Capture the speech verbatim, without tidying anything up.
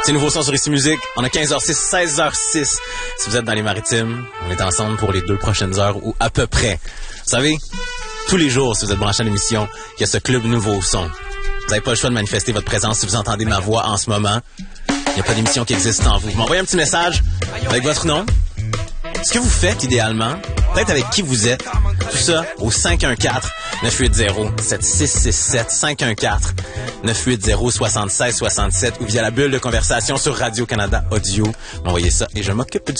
C'est nouveau son sur Ici Musique. On a quinze heures six, seize heures six. Si vous êtes dans les maritimes, on est ensemble pour les deux prochaines heures ou à peu près. Vous savez, tous les jours, si vous êtes branché à l'émission, il y a ce club nouveau son. Vous n'avez pas le choix de manifester votre présence si vous entendez ma voix en ce moment. Il n'y a pas d'émission qui existe sans vous. Vous m'envoyez un petit message avec votre nom, ce que vous faites idéalement, peut-être avec qui vous êtes, tout ça au cinq un quatre, neuf huit zéro, sept six six sept, cinq un quatre, neuf huit zéro, sept six six sept ou via la bulle de conversation sur Radio-Canada Audio. M'envoyez ça et je m'occupe du